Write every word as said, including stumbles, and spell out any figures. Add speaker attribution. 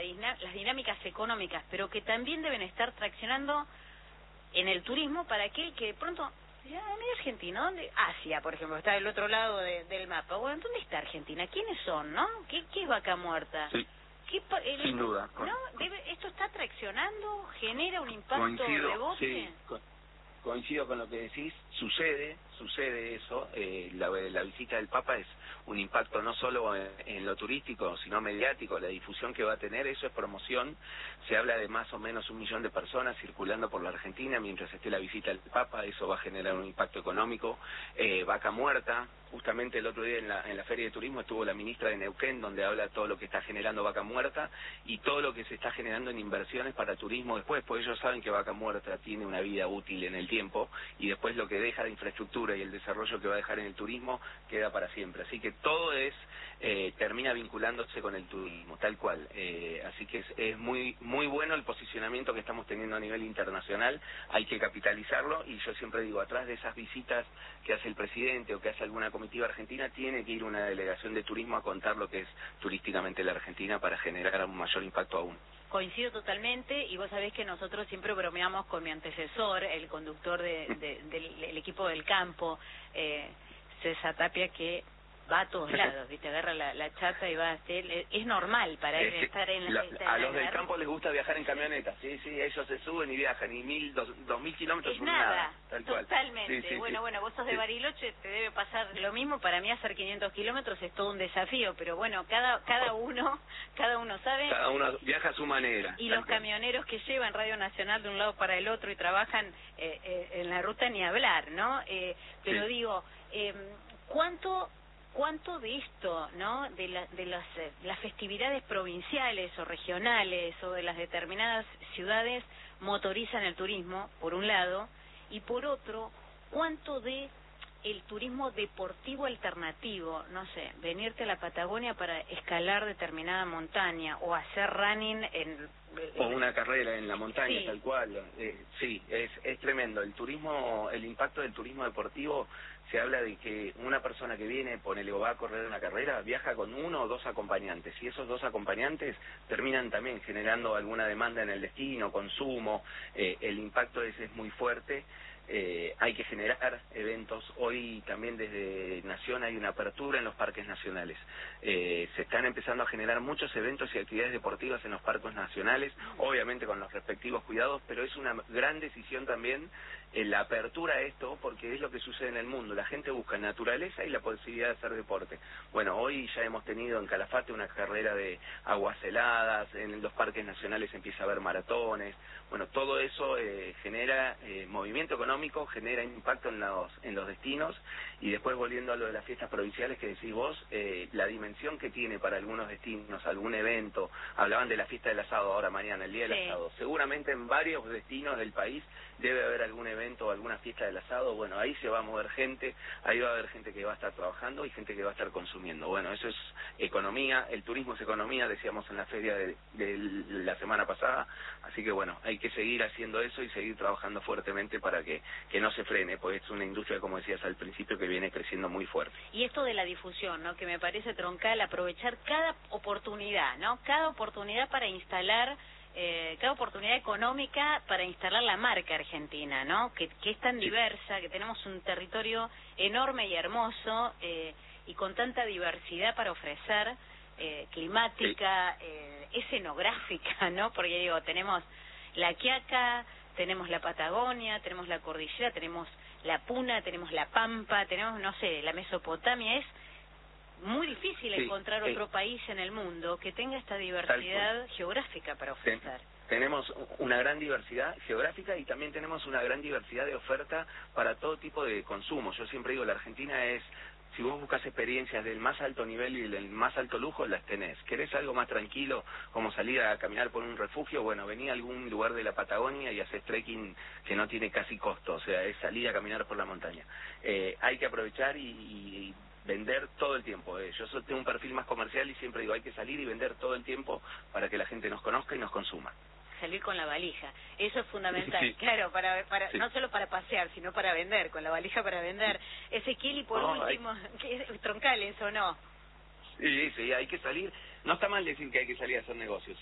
Speaker 1: la, las dinámicas económicas, pero que también deben estar traccionando en el turismo para aquel que de pronto, ya, mira Argentina, ¿dónde? Asia, por ejemplo, está del otro lado de, del mapa. Bueno, ¿dónde está Argentina? ¿Quiénes son, no? ¿Qué, qué es Vaca Muerta?
Speaker 2: Sí.
Speaker 1: ¿Qué, el,
Speaker 2: Sin duda.
Speaker 1: ¿no? Debe, ¿Esto está traccionando? ¿Genera un impacto
Speaker 2: Coincido,
Speaker 1: rebote?
Speaker 2: sí, co coincido con lo que decís. Sucede, sucede eso. Eh, la, la visita del Papa es un impacto no solo en, en lo turístico, sino mediático. La difusión que va a tener, eso es promoción. Se habla de más o menos un millón de personas circulando por la Argentina mientras esté la visita del Papa. Eso va a generar un impacto económico. Eh, Vaca Muerta. Justamente el otro día en la, en la Feria de Turismo estuvo la ministra de Neuquén, donde habla todo lo que está generando Vaca Muerta y todo lo que se está generando en inversiones para turismo después, porque ellos saben que Vaca Muerta tiene una vida útil en el tiempo y después lo que deja de infraestructura y el desarrollo que va a dejar en el turismo queda para siempre. Así que todo es eh, termina vinculándose con el turismo, tal cual. Eh, así que es, es muy muy bueno el posicionamiento que estamos teniendo a nivel internacional, hay que capitalizarlo y yo siempre digo, atrás de esas visitas que hace el presidente o que hace alguna comitiva argentina, tiene que ir una delegación de turismo a contar lo que es turísticamente la Argentina para generar un mayor impacto aún.
Speaker 1: Coincido totalmente, y vos sabés que nosotros siempre bromeamos con mi antecesor, el conductor de, de, del, del equipo del campo, eh, César Tapia, que va a todos lados, ¿viste? Agarra la, la chata y va a hacer... Es normal para él
Speaker 2: es
Speaker 1: estar en
Speaker 2: la,
Speaker 1: la...
Speaker 2: A los del campo les gusta viajar en camioneta, sí, sí, ellos se suben y viajan, y mil, dos, dos mil kilómetros
Speaker 1: es
Speaker 2: son
Speaker 1: nada,
Speaker 2: nada, tal cual.
Speaker 1: Totalmente.
Speaker 2: Sí, sí,
Speaker 1: bueno,
Speaker 2: sí.
Speaker 1: bueno, vos sos de
Speaker 2: sí.
Speaker 1: Bariloche, te debe pasar lo mismo. Para mí hacer quinientos kilómetros es todo un desafío, pero bueno, cada cada uno cada uno sabe.
Speaker 2: Cada uno viaja a su manera.
Speaker 1: Y los cual. camioneros que llevan Radio Nacional de un lado para el otro y trabajan eh, eh, en la ruta ni hablar, ¿no? Eh, pero sí. digo, eh, ¿cuánto... ¿Cuánto de esto, no, de, la, de las, eh, las festividades provinciales o regionales o de las determinadas ciudades motorizan el turismo, por un lado, y por otro, cuánto de el turismo deportivo alternativo, no sé, venirte a la Patagonia para escalar determinada montaña o hacer running en...
Speaker 2: O una carrera en la montaña,
Speaker 1: sí.
Speaker 2: tal cual. Eh, sí, es, es tremendo. El turismo, el impacto del turismo deportivo, se habla de que una persona que viene, ponele o va a correr una carrera, viaja con uno o dos acompañantes, y esos dos acompañantes terminan también generando alguna demanda en el destino, consumo, eh, el impacto ese es muy fuerte. Eh, hay que generar eventos. Hoy también desde Nación hay una apertura en los parques nacionales. Eh, se están empezando a generar muchos eventos y actividades deportivas en los parques nacionales, obviamente con los respectivos cuidados, pero es una gran decisión también en la apertura a esto, porque es lo que sucede en el mundo. La gente busca naturaleza y la posibilidad de hacer deporte. Bueno, hoy ya hemos tenido en Calafate una carrera de aguas heladas, en los parques nacionales empieza a haber maratones. Bueno, todo eso eh, genera eh, movimiento económico, genera impacto en los, en los destinos, y después volviendo a lo de las fiestas provinciales que decís vos, eh, la dimensión que tiene para algunos destinos, algún evento, hablaban de la fiesta del asado ahora mañana, el día del sí. asado, seguramente en varios destinos del país debe haber algún evento o alguna fiesta del asado. Bueno, ahí se va a mover gente, ahí va a haber gente que va a estar trabajando y gente que va a estar consumiendo. Bueno, eso es economía, el turismo es economía, decíamos en la feria de, de la semana pasada, así que bueno, hay que seguir haciendo eso y seguir trabajando fuertemente para que, que no se frene, pues es una industria, como decías al principio, que viene creciendo muy fuerte.
Speaker 1: Y esto de la difusión, ¿no?, que me parece troncal, aprovechar cada oportunidad, ¿no?, cada oportunidad para instalar Eh, cada oportunidad económica para instalar la marca argentina, ¿no?, que, que es tan diversa, que tenemos un territorio enorme y hermoso eh, y con tanta diversidad para ofrecer, eh, climática, eh, escenográfica, ¿no?, porque digo, tenemos la Quiaca, tenemos la Patagonia, tenemos la Cordillera, tenemos la Puna, tenemos la Pampa, tenemos, no sé, la Mesopotamia. Es muy difícil sí, encontrar otro eh, país en el mundo que tenga esta diversidad geográfica para ofrecer.
Speaker 2: Ten, tenemos una gran diversidad geográfica y también tenemos una gran diversidad de oferta para todo tipo de consumo. Yo siempre digo, la Argentina es, si vos buscas experiencias del más alto nivel y del más alto lujo, las tenés. ¿Querés algo más tranquilo, como salir a caminar por un refugio? Bueno, vení a algún lugar de la Patagonia y haces trekking que no tiene casi costo, o sea, es salir a caminar por la montaña. Eh, hay que aprovechar y, y vender todo el tiempo. Eh. Yo tengo un perfil más comercial y siempre digo, hay que salir y vender todo el tiempo para que la gente nos conozca y nos consuma.
Speaker 1: Salir con la valija, eso es fundamental,
Speaker 2: sí.
Speaker 1: claro, para, para sí. no solo para pasear, sino para vender, con la valija para vender. Ezequiel, y por no, último, hay... ¿qué es troncal eso, no?
Speaker 2: Sí, sí, hay que salir. No está mal decir que hay que salir a hacer negocios.